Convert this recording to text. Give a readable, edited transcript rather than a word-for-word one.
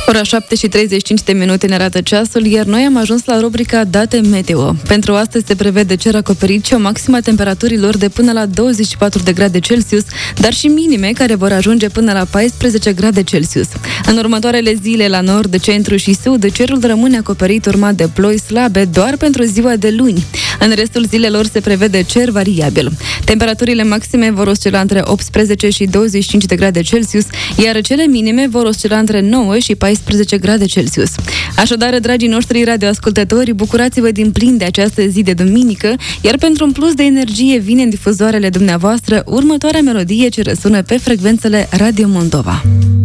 Ora 7:35 ne arată ceasul, iar noi am ajuns la rubrica Date Meteo. Pentru astăzi se prevede cer acoperit și o maximă a temperaturilor de până la 24 de grade Celsius, dar și minime care vor ajunge până la 14 grade Celsius. În următoarele zile, la nord, centru și sud, cerul rămâne acoperit, urmat de ploi slabe doar pentru ziua de luni. În restul zilelor se prevede cer variabil. Temperaturile maxime vor oscila între 18 și 25 de grade Celsius, iar cele minime vor oscila între 9 și 14 grade Celsius. Așadar, dragii noștri radioascultători, bucurați-vă din plin de această zi de duminică, iar pentru un plus de energie vine în difuzoarele dumneavoastră următoarea melodie ce răsună pe frecvențele Radio Moldova.